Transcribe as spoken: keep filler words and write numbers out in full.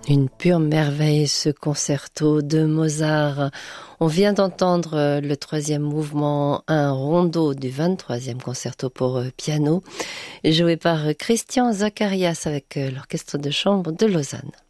Une pure merveille, ce concerto de Mozart. On vient d'entendre le troisième mouvement, un rondo du vingt-troisième concerto pour piano, joué par Christian Zacharias avec l'orchestre de chambre de Lausanne.